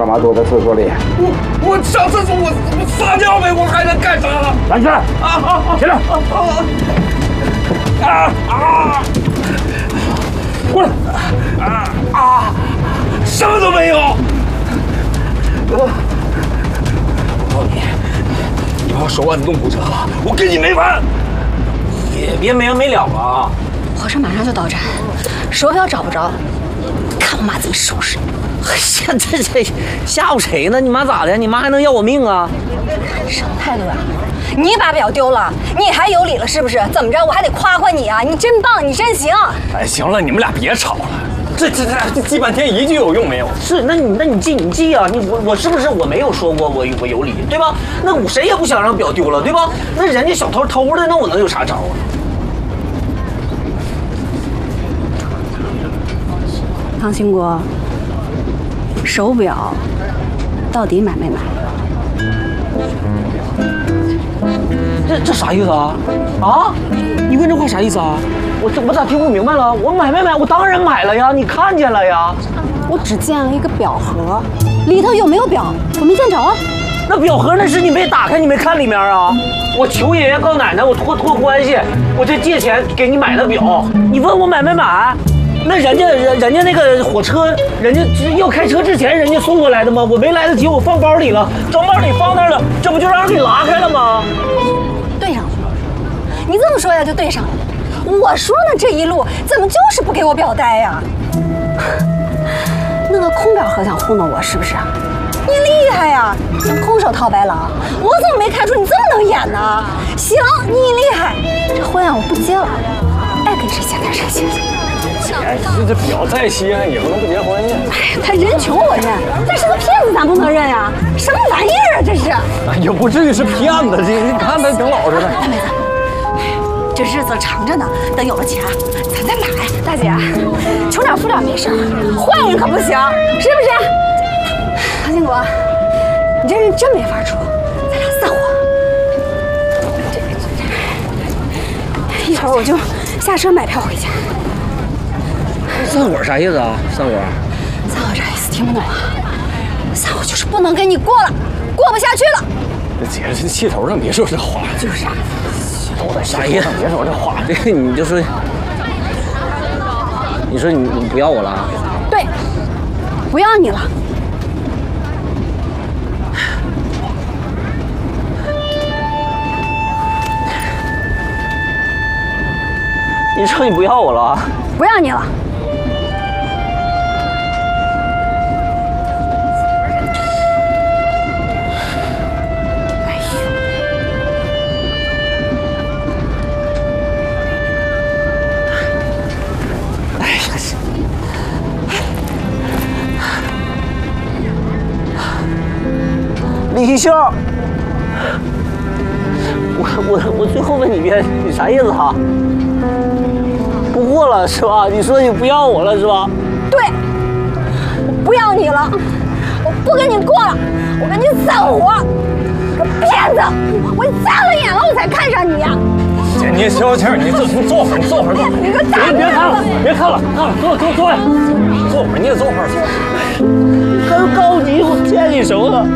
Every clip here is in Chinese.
干嘛躲在厕所里？ 我上厕所，我撒尿呗，我还能干啥了？ 站起来！起来！过来！ 什么都没有。我告诉你，你把我手腕子弄骨折了，我跟你没完。 也别没完没了啊！ 火车马上就到站，手表找不着，看我妈怎么收拾你！ 这吓唬谁呢？你妈咋的？你妈还能要我命啊？ 什么态度啊！你把表丢了，你还有理了是不是？怎么着？我还得夸夸你啊！你真棒，你真行！ 哎，行了，你们俩别吵了，这记半天一句有用没有？ 是，那你记啊！我是不是我没有说过我有理，对吧？那我谁也不想让表丢了，对吧？那人家小偷偷的，那我能有啥招啊？ 唐兴国，手表到底买没买？ 这啥意思啊？啊？你问这话啥意思啊？我咋听不明白了？我买没买？我当然买了呀！你看见了呀？ 我只见了一个表盒，里头有没有表我没见着啊。 那表盒那是你没打开，你没看里面啊？我求爷爷告奶奶，我托关系，我这借钱给你买的表，你问我买没买？那人家那个火车，人家要开车之前人家送过来的吗？我没来得及，我放包里了，装包里放那儿了，这不就让人给拉开了吗？ 对上了，你这么说呀就对上了。我说呢，这一路怎么就是不给我表带呀？那个空表盒想糊弄我是不是？你厉害呀，能空手套白狼，我怎么没看出你这么能演呢？行，你厉害，这婚啊我不结了，爱跟谁结跟谁结。 哎，这表再稀罕也不能不结婚呀。 哎呀，他人穷我认，但是个骗子咱不能认呀，什么玩意儿啊这是？ 哎，也不至于是骗子，你看他挺老实的。 大妹子。这日子长着呢，等有了钱，咱再买。大姐，穷点富点没事，坏人可不行，是不是？唐兴国，你这人真没法处，咱俩散伙。一会儿我就下车买票回家。 散伙啥意思啊？散伙？ 散伙啥意思？听不懂啊？散伙就是不能跟你过了，过不下去了。 这姐这气头上别说这话， 就是啊。 啥意思？ 别说这话， 这你就说，你说你不要我了？ 对，不要你了。 你说你不要我了？ 不要你了。李秀，我最后问你一遍，你啥意思哈？不过了是吧？你说你不要我了是吧？对，我不要你了，我不跟你过了，我跟你散伙。个骗子，我瞎了眼了我才看上你呀！ 姐，你消消气儿，你坐会儿，你坐会儿。 你个大别看了，别看了，坐下，坐会儿，你也坐会儿。 还有高级，我欠你什么了？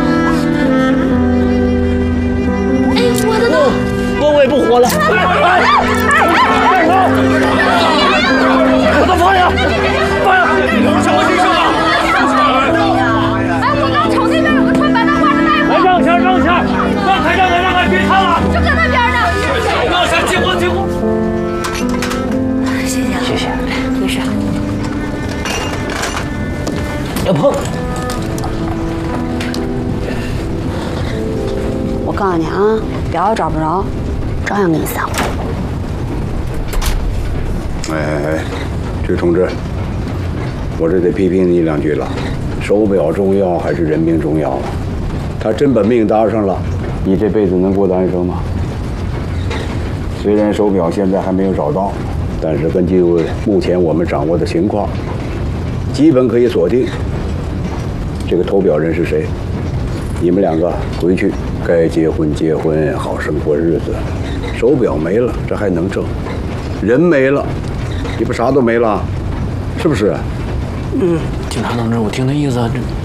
我的呢？ 我也不活了！ 干什么？把他放下！放下！什么情况？ 哎，我刚瞅那边有个穿白大褂的大夫。 来，让开，让开，别看了！ 就搁那边呢。 让开，结婚。 谢谢，没事。 别碰！ 我告诉你啊，表找不着，照样给你散伙。 哎，这同志，我这得批评你两句了。手表重要还是人命重要啊？他真把命搭上了，你这辈子能过单生吗？虽然手表现在还没有找到，但是根据目前我们掌握的情况，基本可以锁定这个偷表人是谁。你们两个回去该结婚结婚，好生过日子。手表没了，这还能挣；人没了，你不啥都没了，是不是？ 警察同志，我听他意思，